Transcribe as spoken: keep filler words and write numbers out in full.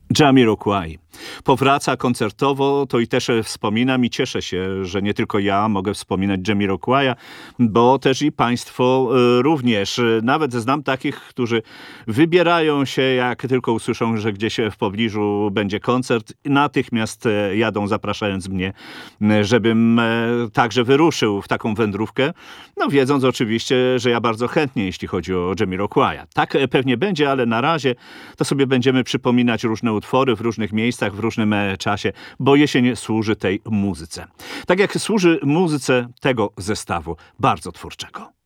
Jamiroquai powraca koncertowo, to i też e, wspominam i cieszę się, że nie tylko ja mogę wspominać Jamiroquaia, bo też i państwo e, również. E, Nawet znam takich, którzy wybierają się, jak tylko usłyszą, że gdzieś w pobliżu będzie koncert, natychmiast e, jadą, zapraszając mnie, m, żebym e, także wyruszył w taką wędrówkę, no wiedząc oczywiście, że ja bardzo chętnie, jeśli chodzi o Jamiroquaia. Tak e, pewnie będzie, ale na razie to sobie będziemy przypominać różne utwory w różnych miejscach, w różnym e, czasie, bo jesień służy tej muzyce. Tak jak służy muzyce tego zestawu, bardzo twórczego.